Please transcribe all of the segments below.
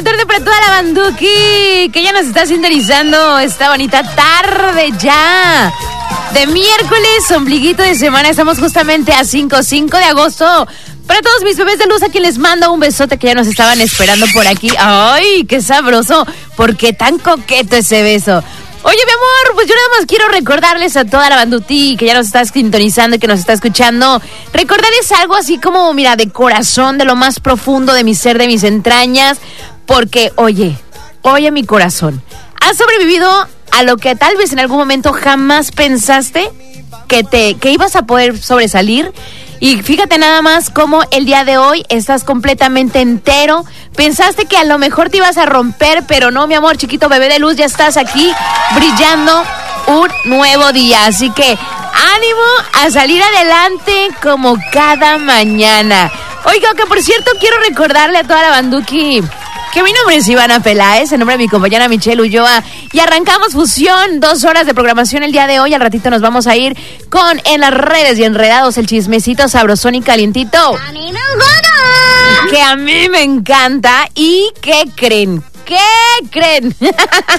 buena tarde para toda la banduki que ya nos está sintonizando esta bonita tarde ya. De miércoles, ombliguito de semana, estamos justamente a 5 de agosto. Para todos mis bebés de luz, a quien les mando un besote que ya nos estaban esperando por aquí. ¡Ay, qué sabroso! ¿Por qué tan coqueto ese beso? Oye, mi amor, pues yo nada más quiero recordarles a toda la banduti que ya nos está sintonizando y que nos está escuchando, recordarles algo así como, mira, de corazón, de lo más profundo de mi ser, de mis entrañas, porque, oye, mi corazón, has sobrevivido a lo que tal vez en algún momento jamás pensaste que ibas a poder sobresalir. Y fíjate nada más cómo el día de hoy estás completamente entero. Pensaste que a lo mejor te ibas a romper, pero no, mi amor, chiquito bebé de luz, ya estás aquí brillando un nuevo día. Así que ánimo a salir adelante como cada mañana. Oiga, que por cierto quiero recordarle a toda la banduki que mi nombre es Ivana Peláez, el nombre de mi compañera Michelle Ulloa, y arrancamos Fusión, 2 horas de programación el día de hoy. Al ratito nos vamos a ir con En las redes y enredados, el chismecito sabrosón y calientito. A mí me encanta. Que a mí me encanta. ¿Y qué creen? ¿Qué creen? Que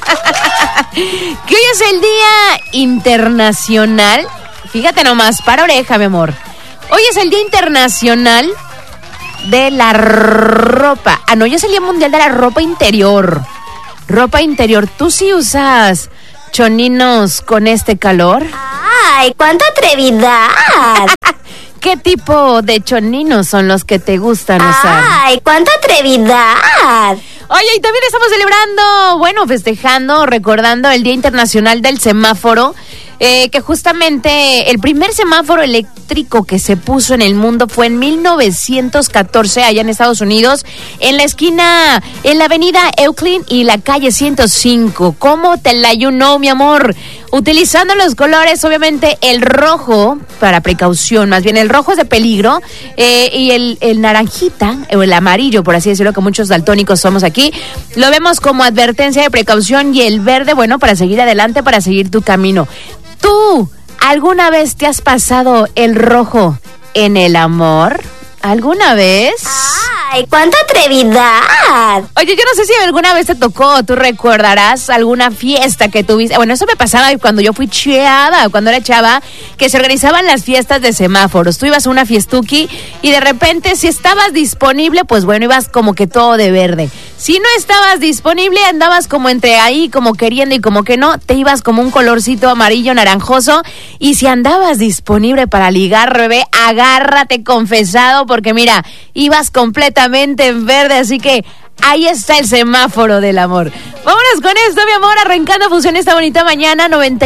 hoy es el Día Internacional. Fíjate nomás, para oreja, mi amor. Hoy es el Día Internacional de la ropa. Ah, no, ya es el Día Mundial de la ropa interior. Ropa interior. ¿Tú sí usas choninos con este calor? ¡Ay, cuánta atrevidad! ¿Qué tipo de choninos son los que te gustan usar? ¡Ay, cuánta atrevidad! Oye, y también estamos celebrando, bueno, festejando, recordando el Día Internacional del Semáforo, que justamente el primer semáforo eléctrico que se puso en el mundo fue en 1914 allá en Estados Unidos, en la esquina, en la avenida Euclid y la calle 105. ¿Cómo te la you know, mi amor? Utilizando los colores, obviamente el rojo, para precaución, más bien el rojo es de peligro, y el naranjita, o el amarillo, por así decirlo, que muchos daltónicos somos aquí, lo vemos como advertencia de precaución, y el verde, bueno, para seguir adelante, para seguir tu camino. ¿Tú alguna vez te has pasado el rojo en el amor? ¿Alguna vez? ¡Ay, cuánta atrevidad! Oye, yo no sé si alguna vez te tocó, tú recordarás alguna fiesta que tuviste. Bueno, eso me pasaba cuando yo fui chava, cuando era chava, que se organizaban las fiestas de semáforos. Tú ibas a una fiestuki y de repente, si estabas disponible, pues bueno, ibas como que todo de verde. Si no estabas disponible, andabas como entre ahí, como queriendo y como que no, te ibas como un colorcito amarillo naranjoso. Y si andabas disponible para ligar, bebé, agárrate confesado, porque mira, ibas completamente en verde, así que ahí está el semáforo del amor. Vámonos con esto, mi amor, arrancando Fusión esta bonita mañana.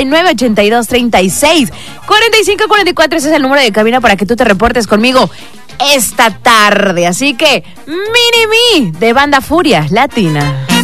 99-82-36-45-44, ese es el número de cabina para que tú te reportes conmigo esta tarde. Así que, Mini Me, de Banda Furia Latina.